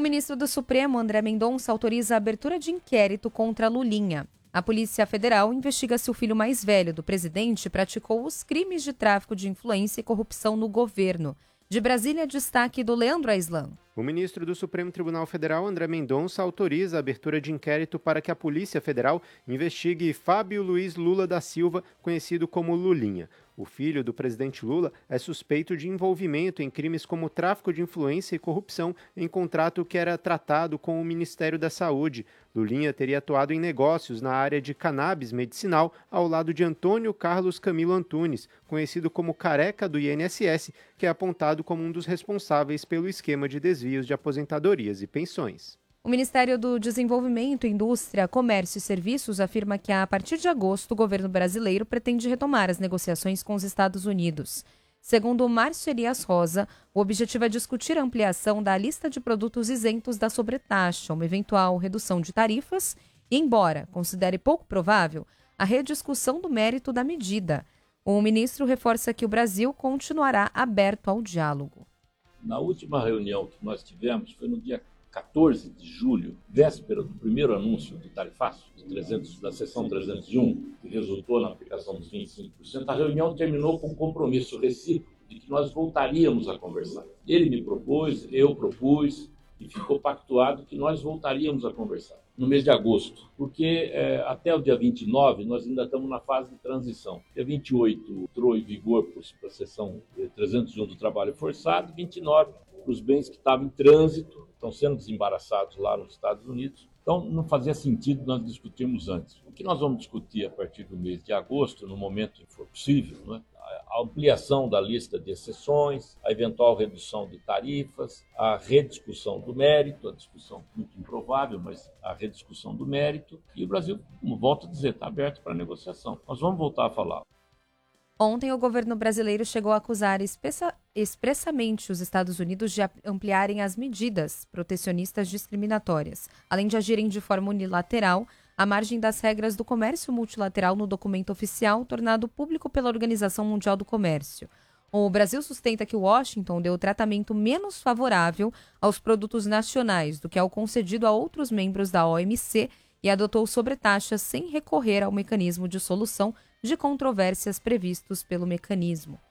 ministro do Supremo, André Mendonça, autoriza a abertura de inquérito contra Lulinha. A Polícia Federal investiga se o filho mais velho do presidente praticou os crimes de tráfico de influência e corrupção no governo. De Brasília, destaque do Leandro Aislan. O ministro do Supremo Tribunal Federal, André Mendonça, autoriza a abertura de inquérito para que a Polícia Federal investigue Fábio Luiz Lula da Silva, conhecido como Lulinha. O filho do presidente Lula é suspeito de envolvimento em crimes como tráfico de influência e corrupção em contrato que era tratado com o Ministério da Saúde. Lulinha teria atuado em negócios na área de cannabis medicinal ao lado de Antônio Carlos Camilo Antunes, conhecido como Careca do INSS, que é apontado como um dos responsáveis pelo esquema de desvios de aposentadorias e pensões. O Ministério do Desenvolvimento, Indústria, Comércio e Serviços afirma que, a partir de agosto, o governo brasileiro pretende retomar as negociações com os Estados Unidos. Segundo Márcio Elias Rosa, o objetivo é discutir a ampliação da lista de produtos isentos da sobretaxa, uma eventual redução de tarifas e, embora considere pouco provável, a rediscussão do mérito da medida. O ministro reforça que o Brasil continuará aberto ao diálogo. Na última reunião que nós tivemos, foi no dia 14 de julho, véspera do primeiro anúncio do tarifaço, da seção 301, que resultou na aplicação dos 25%, a reunião terminou com um compromisso recíproco de que nós voltaríamos a conversar. Ele me propôs, eu propus, e ficou pactuado que nós voltaríamos a conversar no mês de agosto, porque até o dia 29 nós ainda estamos na fase de transição. Dia 28 entrou em vigor para a seção 301 do trabalho forçado, 29 para os bens que estavam em trânsito, estão sendo desembaraçados lá nos Estados Unidos. Então, não fazia sentido nós discutirmos antes. O que nós vamos discutir a partir do mês de agosto, no momento que for possível, né? A ampliação da lista de exceções, a eventual redução de tarifas, a rediscussão do mérito, a discussão muito improvável, mas a rediscussão do mérito. E o Brasil, como volto a dizer, está aberto para negociação. Nós vamos voltar a falar. Ontem, o governo brasileiro chegou a acusar expressamente os Estados Unidos de ampliarem as medidas protecionistas discriminatórias, além de agirem de forma unilateral à margem das regras do comércio multilateral no documento oficial tornado público pela Organização Mundial do Comércio. O Brasil sustenta que Washington deu tratamento menos favorável aos produtos nacionais do que ao concedido a outros membros da OMC e adotou sobretaxas sem recorrer ao mecanismo de solução de controvérsias previstos pelo mecanismo.